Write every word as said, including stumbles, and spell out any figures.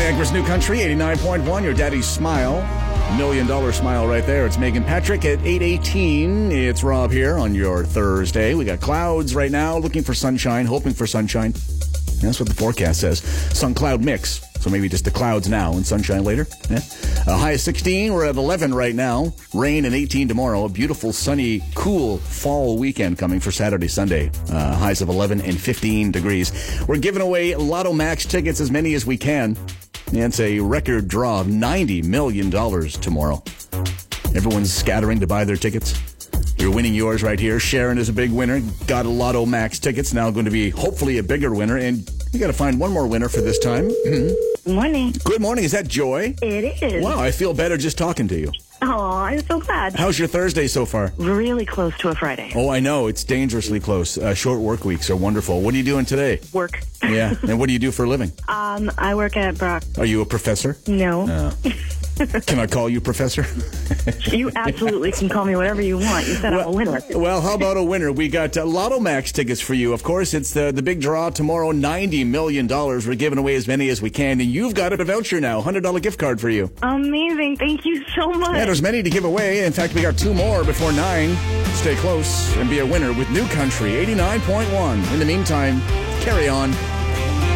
Niagara's New Country, eighty-nine point one, your daddy's smile. Million dollar smile right there. It's Megan Patrick at eight eighteen. It's Rob here on your Thursday. We got clouds right now, looking for sunshine, hoping for sunshine. That's what the forecast says. Sun-cloud mix. So maybe just the clouds now and sunshine later. Yeah. Uh, high of sixteen. We're at eleven right now. Rain and eighteen tomorrow. A beautiful, sunny, cool fall weekend coming for Saturday, Sunday. Uh, highs of eleven and fifteen degrees. We're giving away Lotto Max tickets, as many as we can. And it's a record draw of ninety million dollars tomorrow. Everyone's scattering to buy their tickets. You're winning yours right here. Sharon is a big winner. Got a Lotto Max tickets. Now going to be hopefully a bigger winner. And you got to find one more winner for this time. Good morning. Good morning. Is that Joy? It is. Wow, I feel better just talking to you. Oh, I'm so glad. How's your Thursday so far? Really close to a Friday. Oh, I know. It's dangerously close. Uh, short work weeks are wonderful. What are you doing today? Work. Yeah. And what do you do for a living? Um, I work at Brock. Are you a professor? No. No. Can I call you professor? You absolutely can call me whatever you want. You said well, I'm a winner. Well, how about a winner? We got uh, Lotto Max tickets for you. Of course, it's the, the big draw tomorrow, ninety million dollars. We're giving away as many as we can. And you've got a voucher now, one hundred dollars gift card for you. Amazing. Thank you so much. Yeah, there's many to give away. In fact, we got two more before nine. Stay close and be a winner with New Country, eighty-nine point one. In the meantime, carry on.